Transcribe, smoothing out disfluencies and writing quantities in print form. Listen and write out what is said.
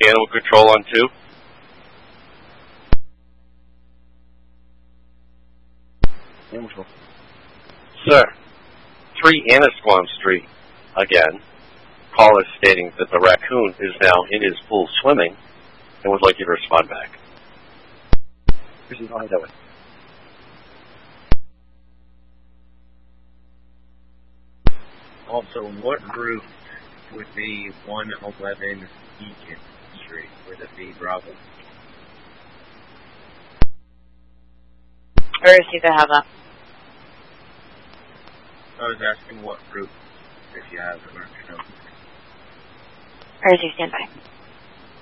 animal control on 2? Sir, 3 Annisquam Street, again. Caller stating that the raccoon is now in his pool swimming and would like you to respond back. Also, what route would be 111 Beacon Street? Would it be Bravo? Where is he to have that? I was asking what route, if you have it, or if you know. Where is he? Stand by.